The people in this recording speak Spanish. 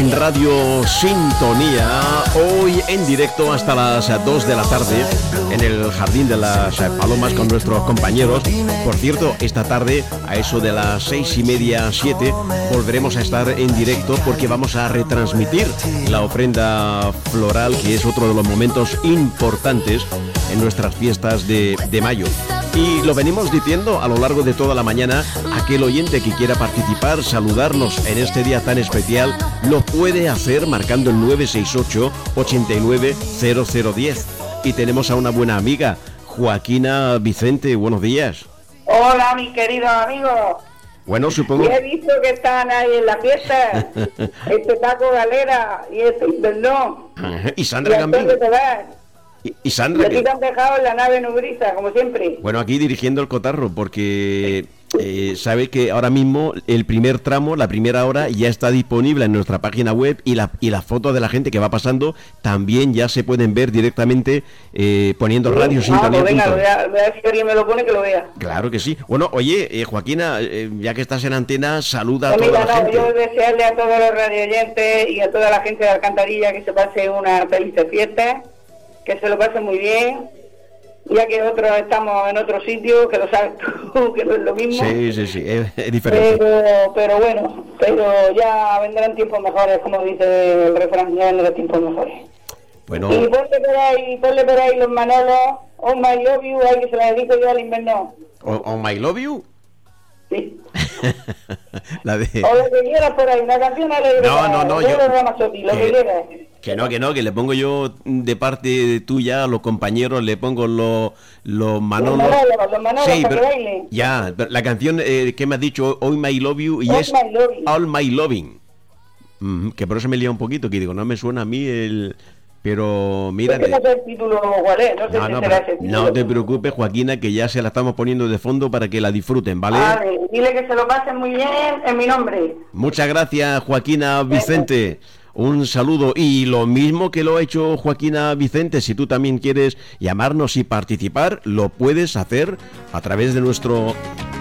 en Radio Sintonía, hoy en directo hasta las 2 de la tarde en el Jardín de las Palomas con nuestros compañeros. Por cierto, esta tarde a eso de las 6:30, 7 volveremos a estar en directo porque vamos a retransmitir la ofrenda floral, que es otro de los momentos importantes en nuestras fiestas de mayo. Y lo venimos diciendo a lo largo de toda la mañana. Aquel oyente que quiera participar, saludarnos en este día tan especial, lo puede hacer marcando el 968 89 0010. Y tenemos a una buena amiga, Joaquina Vicente. Buenos días. Hola, mis queridos amigos. Bueno, supongo... Y he visto que están ahí en la fiesta. Este Paco Galera y este Invernón. Y Sandra Gambín. Y Sandra, que te han dejado en la nave nubriza, como siempre. Bueno, aquí dirigiendo el cotarro, porque sabe que ahora mismo el primer tramo, la primera hora, ya está disponible en nuestra página web, y las fotos de la gente que va pasando también ya se pueden ver directamente poniendo Radio Sintonía. Pues venga, voy a ver si alguien me lo pone, que lo vea. Claro que sí. Bueno, oye, Joaquina, ya que estás en antena, saluda a toda la gente. Yo desearle a todos los radioyentes y a toda la gente de Alcantarilla que se pase una feliz fiesta, que se lo pasen muy bien, ya que otros estamos en otro sitio, que lo sabes tú, que no es lo mismo. Sí, es diferente. Pero bueno, ya vendrán tiempos mejores, como dice el refrán, ya vendrán tiempos mejores. Bueno. Y ponle por ahí los Manolos, Oh My Love You, ahí que se la dedico yo al Invernón. Oh My Love You. Sí. La de... O lo que quieras por ahí, una canción alegre. No, yo... Ramazotti, lo que quieras. Que no, que le pongo yo de parte tuya a los compañeros, le pongo los Manolos. Los Manolos, sí, para que bailen. Ya, la canción que me has dicho, All My Love You, y es All My Loving. Que por eso me lía un poquito, que digo, no me suena a mí el... Pero mira... No sé el título cuál es, no sé si será ese título. No te preocupes, Joaquina, que ya se la estamos poniendo de fondo para que la disfruten, ¿vale? Vale, dile que se lo pasen muy bien en mi nombre. Muchas gracias, Joaquina Vicente. Un saludo, y lo mismo que lo ha hecho Joaquina Vicente, si tú también quieres llamarnos y participar, lo puedes hacer a través de nuestro